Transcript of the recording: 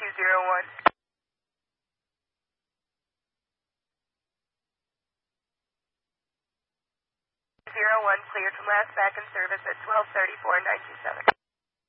201. 01, cleared from last back in service at 12:34.927.